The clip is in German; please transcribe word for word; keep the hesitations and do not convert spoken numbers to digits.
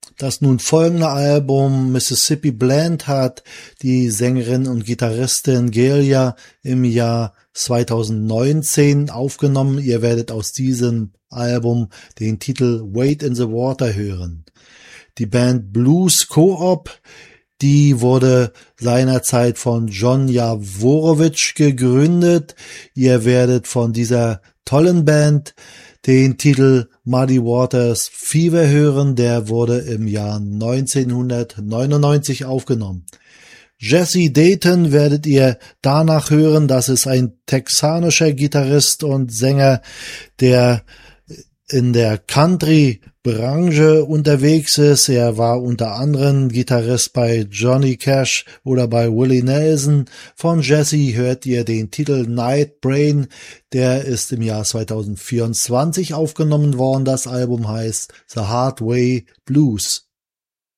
Das nun folgende Album Mississippi Blend hat die Sängerin und Gitarristin Gelia im Jahr zweitausendneunzehn aufgenommen. Ihr werdet aus diesem Album den Titel Wade in the Water hören. Die Band Blues Co-op, die wurde seinerzeit von John Jaworowitsch gegründet. Ihr werdet von dieser tollen Band den Titel Muddy Waters Fever hören, der wurde im Jahr neunzehnhundertneunundneunzig aufgenommen. Jesse Dayton werdet ihr danach hören, das ist ein texanischer Gitarrist und Sänger, der in der Country-Branche unterwegs ist. Er war unter anderem Gitarrist bei Johnny Cash oder bei Willie Nelson. Von Jesse hört ihr den Titel Night Brain. Der ist im Jahr zweitausendvierundzwanzig aufgenommen worden. Das Album heißt The Hard Way Blues.